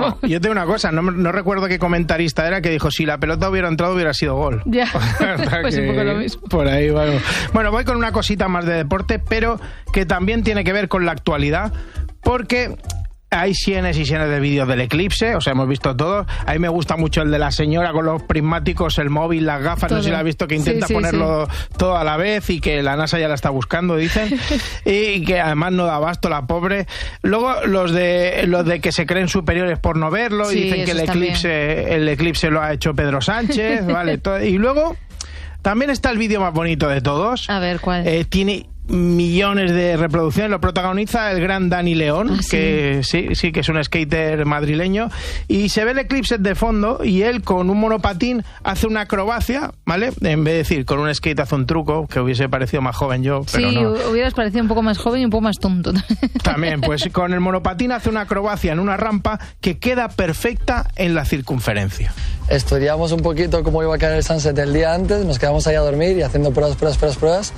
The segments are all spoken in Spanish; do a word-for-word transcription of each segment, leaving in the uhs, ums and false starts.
No, yo tengo una cosa, no, no recuerdo qué comentarista era que dijo, si la pelota hubiera entrado hubiera sido gol. Ya, pues un poco lo mismo. Por ahí, bueno. Bueno, voy con una cosita más de deporte, pero que también tiene que ver con la actualidad, porque... hay cienes y cienes de vídeos del eclipse, o sea, hemos visto todos. A mí me gusta mucho el de la señora con los prismáticos, el móvil, las gafas, todo. No sé si la has visto, que intenta sí, sí, ponerlo sí. todo a la vez y que la NASA ya la está buscando, dicen, y que además no da abasto la pobre. Luego los de los de que se creen superiores por no verlo, sí, y dicen que el eclipse, el eclipse lo ha hecho Pedro Sánchez, vale, todo. Y luego también está el vídeo más bonito de todos. A ver, ¿cuál? Eh, tiene... millones de reproducciones, lo protagoniza el gran Dani León, ¿ah, sí? que sí, sí, que es un skater madrileño, y se ve el eclipse de fondo y él con un monopatín hace una acrobacia, ¿vale? En vez de decir con un skate hace un truco, que hubiese parecido más joven yo, pero sí, no. hubieras parecido un poco más joven y un poco más tonto. También, pues con el monopatín hace una acrobacia en una rampa que queda perfecta en la circunferencia. Estudiamos un poquito cómo iba a caer el sunset el día antes, nos quedamos ahí a dormir y haciendo pruebas, pruebas, pruebas, pruebas.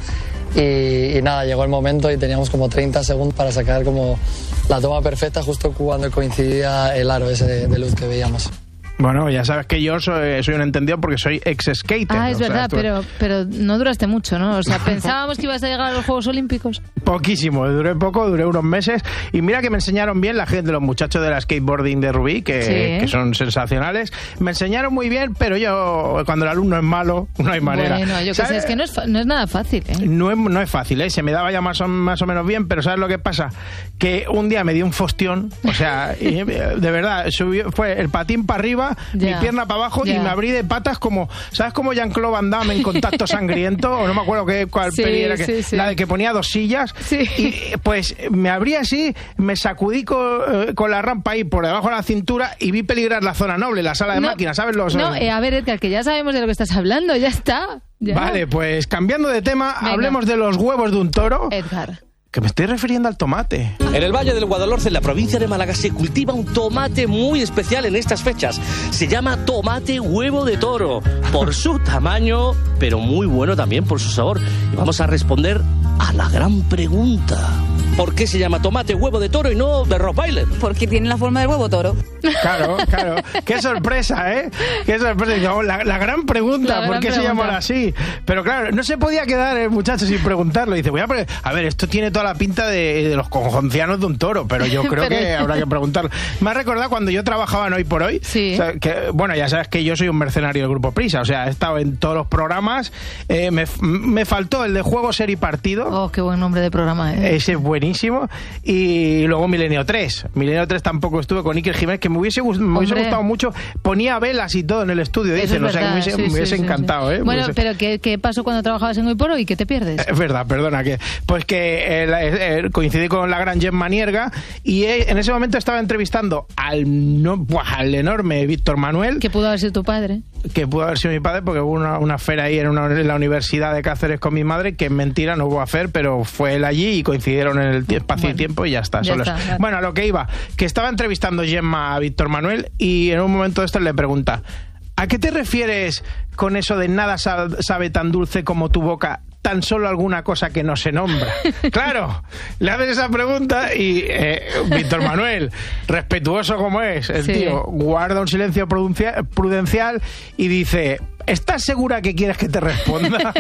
Y, y nada, llegó el momento y teníamos como treinta segundos para sacar como la toma perfecta justo cuando coincidía el aro ese de, de luz que veíamos. Bueno, ya sabes que yo soy, soy un entendido porque soy ex-skater. Ah, es o sea, verdad, esto... pero, pero no duraste mucho, ¿no? O sea, pensábamos que ibas a llegar a los Juegos Olímpicos. Poquísimo, duré poco, duré unos meses. Y mira que me enseñaron bien la gente, los muchachos de la skateboarding de Rubí, que, sí. que son sensacionales. Me enseñaron muy bien, pero yo, cuando el alumno es malo, no hay manera. Bueno, yo qué sé, es que no es, no es nada fácil, ¿eh? No es, no es fácil, ¿eh? Se me daba ya más o, más o menos bien, pero ¿sabes lo que pasa? Que un día me dio un fostión, o sea, y, de verdad, subió, fue el patín para arriba, ya. mi pierna para abajo yeah. y me abrí de patas como, ¿sabes como Jean-Claude Van Damme en Contacto Sangriento? O no me acuerdo qué, cuál sí, peli era, que, sí, sí. la de que ponía dos sillas. Sí. Y pues me abrí así, me sacudí con, con la rampa ahí por debajo de la cintura y vi peligrar la zona noble, la sala de no, máquinas, ¿sabes? Los, no, eh, a ver, Edgar, que ya sabemos de lo que estás hablando, ya está. Ya. Vale, pues cambiando de tema, Venga. hablemos de los huevos de un toro. Edgar. Que me estoy refiriendo al tomate. En el Valle del Guadalhorce, en la provincia de Málaga, se cultiva un tomate muy especial en estas fechas. Se llama tomate huevo de toro, por su tamaño, pero muy bueno también por su sabor. Y vamos a responder a la gran pregunta. ¿Por qué se llama tomate huevo de toro y no de Rottweiler? Porque tiene la forma del huevo toro. Claro, claro. Qué sorpresa, ¿eh? Qué sorpresa. La, la gran pregunta, la ¿por gran qué pregunta. se llama así? Pero claro, no se podía quedar el muchacho sin preguntarlo. Dice, voy a pre- a ver, esto tiene toda la pinta de, de los cojoncianos de un toro, pero yo creo pero... que habrá que preguntarlo. Me ha recordado cuando yo trabajaba en Hoy por Hoy. Sí. O sea, que, bueno, ya sabes que yo soy un mercenario del Grupo Prisa. O sea, he estado en todos los programas. Eh, me, me faltó el de Juego, Ser y Partido. Oh, qué buen nombre de programa, ¿eh? Ese es buenísimo. Y luego Milenio tres. Milenio tres tampoco estuve con Iker Jiménez, que me hubiese, gust- me hubiese gustado mucho. Ponía velas y todo en el estudio, dicen. O sea, que me hubiese, sí, me hubiese sí, encantado, sí, sí. ¿eh? Bueno, hubiese... pero ¿qué, ¿qué pasó cuando trabajabas en Hoy por Hoy? ¿Qué te pierdes? Es verdad, perdona. que Pues que eh, eh, coincidí con la gran Gemma Nierga y eh, en ese momento estaba entrevistando al, no, buah, al enorme Víctor Manuel. Que pudo haber sido tu padre. Que pudo haber sido mi padre, porque hubo una, una feria ahí en, una, en la Universidad de Cáceres con mi madre, que mentira, no hubo afer, pero fue él allí y coincidieron en el espacio bueno, y tiempo y ya está. Ya Solo está, claro. Bueno, a lo que iba, que estaba entrevistando Gemma a Víctor Manuel y en un momento de esto le pregunta, ¿a qué te refieres con eso de nada sabe tan dulce como tu boca, tan solo alguna cosa que no se nombra? Claro, le haces esa pregunta y eh, Víctor Manuel, respetuoso como es, el sí. tío guarda un silencio prudencial y dice, ¿estás segura que quieres que te responda?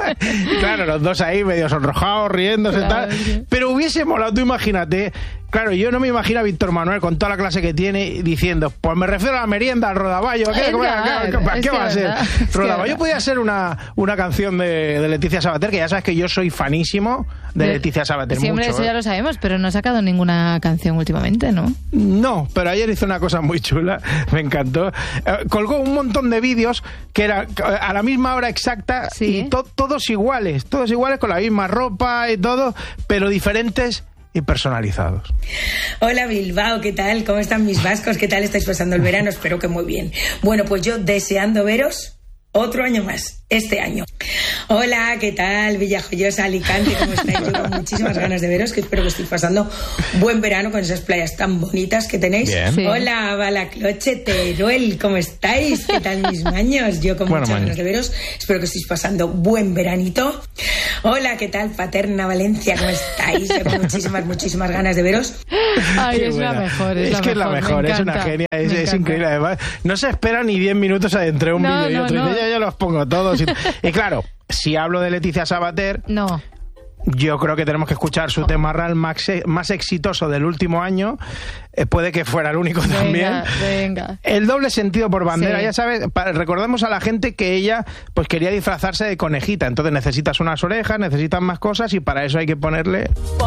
Claro, los dos ahí medio sonrojados, riéndose y tal. Pero hubiese molado, tú imagínate. Claro, yo no me imagino a Víctor Manuel con toda la clase que tiene diciendo, pues me refiero a la merienda, al rodaballo. ¿Qué, es ¿qué, verdad, qué, ¿qué va a ser? Es Rodaballo podía ser una, una canción de, de Leticia Sabater, que ya sabes que yo soy fanísimo de, de Leticia Sabater. Siempre mucho, eso ya ¿eh? lo sabemos, pero no ha sacado ninguna canción últimamente, ¿no? No, pero ayer hizo una cosa muy chula, me encantó. Eh, colgó un montón de vídeos que era a la misma hora exacta sí. y to- todos iguales, todos iguales, con la misma ropa y todo, pero diferentes y personalizados. Hola Bilbao, ¿qué tal? ¿Cómo están mis vascos? ¿Qué tal estáis pasando el verano? Espero que muy bien. Bueno, pues yo deseando veros otro año más. este año. Hola, ¿qué tal? Villajoyosa, Alicante, ¿cómo estáis? Yo con muchísimas ganas de veros, que espero que estéis pasando buen verano con esas playas tan bonitas que tenéis. Sí. Hola, Balacloche, Teruel, ¿cómo estáis? ¿Qué tal mis maños? Yo con bueno, muchas maños. ganas de veros, espero que estéis pasando buen veranito. Hola, ¿qué tal? Paterna, Valencia, ¿cómo estáis? Yo con muchísimas, muchísimas ganas de veros. Ay, Qué es la buena. mejor, es, es la que mejor, es la mejor, me es una encanta, genia, es, me es encanta. increíble. Además, no se espera ni diez minutos entre un No, vídeo y no, otro. Y no. dice, yo, yo los pongo todos. Y, y claro, si hablo de Leticia Sabater, No. yo creo que tenemos que escuchar su tema real más, más exitoso del último año. Eh, puede que fuera el único Venga, también. venga. El doble sentido por bandera. Sí. Ya sabes, pa- recordemos a la gente que ella pues quería disfrazarse de conejita. Entonces necesitas unas orejas, necesitas más cosas y para eso hay que ponerle...